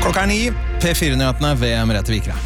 Klokka 9, P4-nyhetene ved Merete Vikre.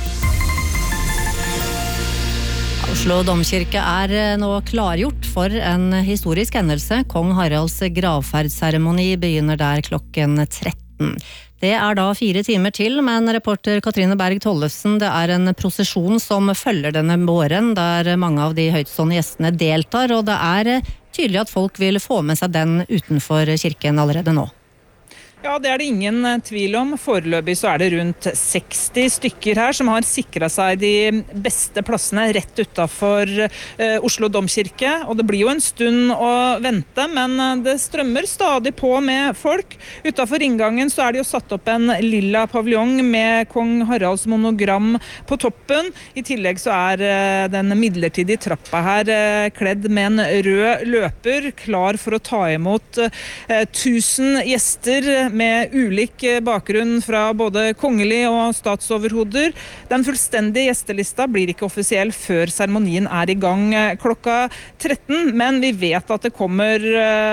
Oslo Domkirke nå klargjort for en historisk hendelse. Kong Haralds gravferdsseremoni begynner der klokken 13. Det da 4 timer til, men reporter Katrine Berg Tollefsen, det en prosesjon som følger denne våren, der mange av de høytstående gjestene deltar, og det tydelig at folk vil få med seg den utenfor kirken allerede nå. Ja, det det ingen tvil om. Foreløpig så det rundt 60 stykker her som har sikret seg de beste plassene rett utenfor Oslo Domkirke. Og det blir jo en stund å vente, men det strømmer stadig på med folk. Utenfor inngangen så det jo satt opp en lilla paviljong med kong Haralds monogram på toppen. I tillegg så den midlertidige trappa her kledd med en rød løper, klar for å ta imot 1000 gjester med ulik bakgrunn fra både kongelig og statsoverhoder. Den fullstendige gjestelista blir ikke offisiell før seremonien i gang klokka 13, men vi vet at det kommer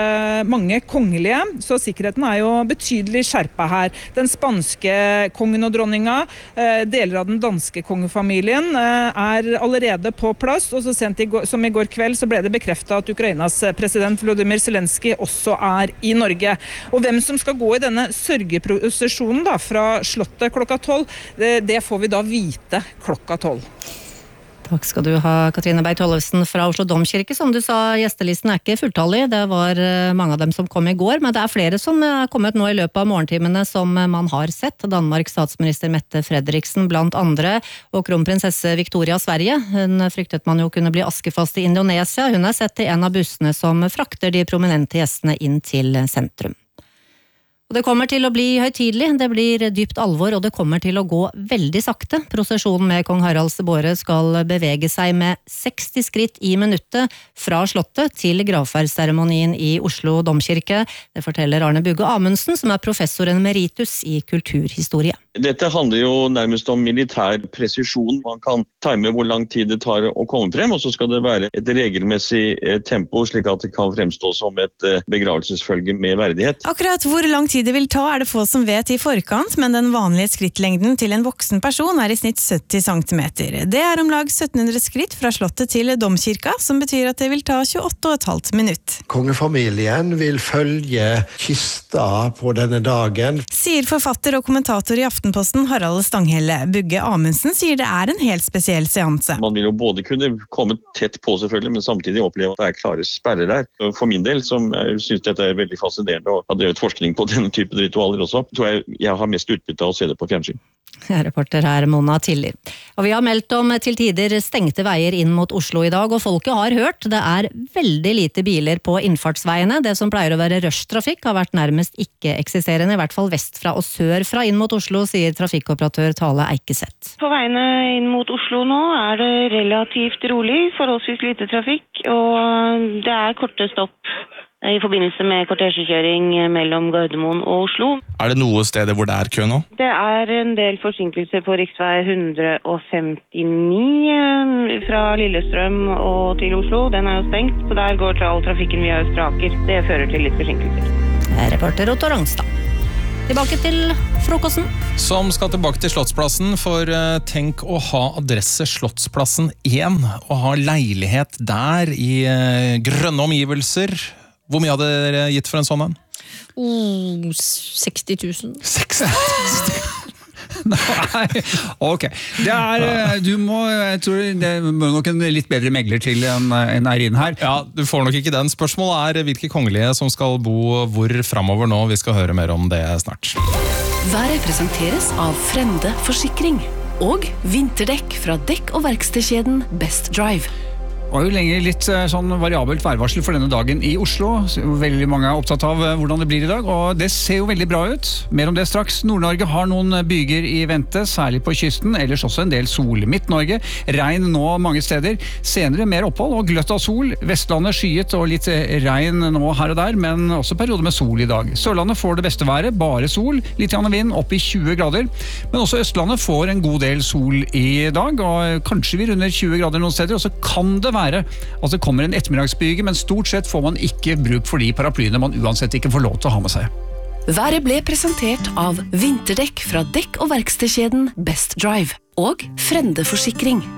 mange kongelige, så sikkerheten jo betydelig skjerpet her. Den spanske kongen og dronninga, deler av den danske kongefamilien, allerede på plass, og så sent som i går kveld så ble det bekreftet at Ukrainas president Volodymyr Zelensky også i Norge. Og hvem som skal gå i denne sørgeprosesjonen fra slottet klokka 12, det får vi da vite klokka 12. Takk skal du ha, Katrine Berg Tollefsen fra Oslo Domkirke. Som du sa, gjestelisten ikke fulltallig. Det var mange av dem som kom i går, men det flere som kommet nå i løpet av morgentimene som man har sett. Danmarks statsminister Mette Frederiksen blant andre, og kronprinsesse Victoria av Sverige. Hun fryktet man jo kunne bli askefast i Indonesia. Hun sett i en av bussene som frakter de prominente gjestene inn til sentrum. Og det kommer til å bli høytidelig, det blir dypt alvor, og det kommer til å gå veldig sakte. Prosesjonen med kong Haralds båre skal bevege seg med 60 skritt i minuttet fra slottet til gravferdsseremonien i Oslo Domkirke. Det forteller Arne Bugge Amundsen, som professor emeritus i kulturhistorie. Dette handler jo nærmest om militær presisjon. Man kan time hvor lang tid det tar å komme frem, og så skal det være et regelmessig tempo, slik at det kan fremstå som et begravelsesfølge med verdighet. Akkurat hvor lang tid det vil ta det få som vet i forkant, men den vanlige skrittlengden til en voksen person i snitt 70 cm. Det om lag 1700 skritt fra slottet til Domkirka, som betyr at det vil ta 28,5 minutt. Kongefamilien vil følge kista på denne dagen. Sier forfatter og kommentator i Aftenposten Harald Stanghelle. Bugge Amundsen sier det en helt spesiell seanse. Man vil jo både kunne komme tett på selvfølgelig, men samtidig oppleve at det klare sperrer der. For min del, som jeg synes dette veldig fascinerende og har drevet forskning på denne type ritualer også, tror jeg har mest utbytte av å se det på fjernsyn. Reporter Mona Tiller. Og vi har meldt om til tider stengte veier inn mot Oslo i dag, og folket har hørt. Det veldig lite biler på innfartsveiene. Det som pleier å være rushtrafikk har vært nærmest ikke-eksisterende, i hvert fall vestfra og sørfra inn mot Oslo, sier trafikkoperatør Tale Eikeseth. På veiene inn mot Oslo nå det relativt rolig, forholdsvis lite trafikk, og det korte stopp i forbindelse med kortesjekjøring mellom Gardermoen og Oslo. Det noe sted hvor det kø nå? Det en del forsinkelser på riksvei 159 fra Lillestrøm og til Oslo. Den jo stengt, så der går all trafikken via Østre Aker. Det fører til litt forsinkelser. Reporter Otto Rangstad. Tilbake til frokosten. Som skal tilbake til Slottsplassen, for tenk å ha adresse Slottsplassen 1, og ha leilighet der i grønne omgivelser. Hvor mye hadde dere gitt for en sånn en? 60 000. 60 000? Nei, ok. Jeg tror det må nok en litt bedre megler til enn Eirin her. Ja, du får nok ikke den. Spørsmålet hvilke kongelige som skal bo hvor fremover nå. Vi skal høre mer om det snart. Været presenteres av Frende Forsikring og vinterdekk fra dekk- og verkstedkjeden Best Drive. Og jo lenger litt sånn variabelt værvarsel for denne dagen i Oslo. Veldig mange opptatt av hvordan det blir i dag, og det ser jo veldig bra ut. Mer om det straks. Nord-Norge har noen byger i vente, særlig på kysten, ellers også en del sol. Midt-Norge, regn nå mange steder. Senere mer opphold og gløtt av sol. Vestlandet skyet og litt regn nå her og der, men også perioder med sol i dag. Sørlandet får det beste været, bare sol, litt grann vind, opp i 20 grader. Men også Østlandet får en god del sol i dag, og kanskje vi runder 20 grader noen steder, og så kan det være at det kommer en ettermiddagsbyge, men stort sett får man ikke bruk for de paraplyene man uansett ikke får lov til å ha med seg. Været ble presentert av vinterdekk fra dekk- og verkstedkjeden Best Drive og Frende Forsikring.